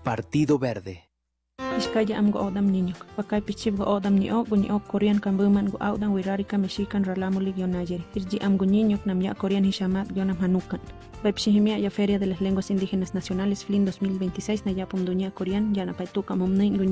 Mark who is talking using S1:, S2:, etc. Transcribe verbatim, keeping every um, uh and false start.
S1: Partido Verde.
S2: Iskaya am go odam niño. Pakay pichib go odam ni o guni o Korean kambuman go audan wirarika mexican ralamo ligionayeri. Irji am go niño nam ya Korean hishamat yonam hanukan. Baipshihimia ya Feria de las Lenguas Indígenas Nacionales F L I N dos mil veintiséis na yapum dunia Korean yana paituka momnein